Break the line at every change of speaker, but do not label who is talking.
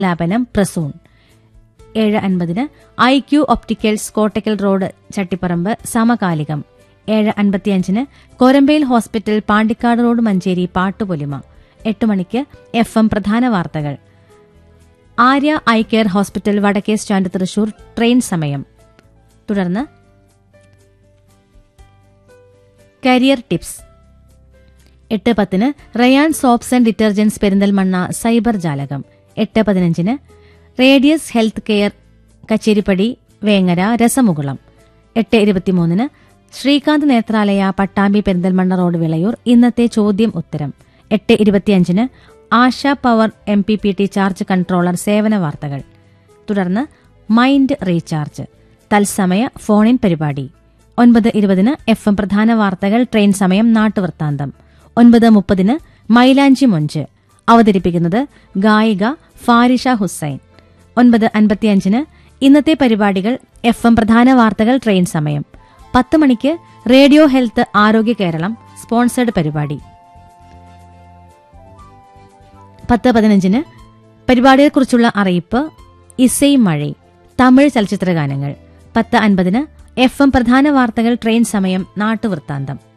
ലാപനം Prasoon. 7:50 IQ opticals Kottakkal road Chattiparamba സമകാലികം. 7:55 കോരമ്പയിൽ hospital Pandikkad road Manjeri Pattupolima. 8 മണിക്ക് FM പ്രധാന വാർത്തകൾ. ആര്യ ഐ കെയർ ഹോസ്പിറ്റൽ വടക്കേ സ്റ്റാൻഡ് തൃശൂർ ട്രെയിൻ സമയം. തുടർന്ന് career tips. 8:10 Ryan soaps and detergents Perinthalmanna cyber ജാലകം. 8:15 radius health care Kacheripadi Vengara രസമുകുളം. 8:23 ശ്രീകാന്ത് നേത്രാലയ പട്ടാമ്പി പെരിന്തൽമണ്ണ റോഡ് വിളയൂർ ഇന്നത്തെ ചോദ്യം ഉത്തരം. 8:25 ആശ പവർ MPPT ചാർജ് കൺട്രോളർ സേവന വാർത്തകൾ. തുടർന്ന് മൈൻഡ് റീചാർജ് തത്സമയ ഫോണിൻ പരിപാടി. 9:20 FM പ്രധാന വാർത്തകൾ ട്രെയിൻ സമയം നാട്ടുവൃത്താന്തം. 9:30 മൈലാഞ്ചി മൊഞ്ച് അവതരിപ്പിക്കുന്നത് ഗായിക ഫാരിഷ ഹുസൈൻ. 9:55 ഇന്നത്തെ പരിപാടികൾ FM പ്രധാന വാർത്തകൾ ട്രെയിൻ സമയം. 10 മണിക്ക് റേഡിയോ ഹെൽത്ത് ആരോഗ്യ കേരളം സ്പോൺസേഡ് പരിപാടി. 10:15 പരിപാടിയെക്കുറിച്ചുള്ള അറിയിപ്പ് ഇസൈ മഴ തമിഴ് ചലച്ചിത്രഗാനങ്ങൾ. 10:50 FM പ്രധാന വാർത്തകൾ ട്രെയിൻ സമയം നാട്ടുവൃത്താന്തം.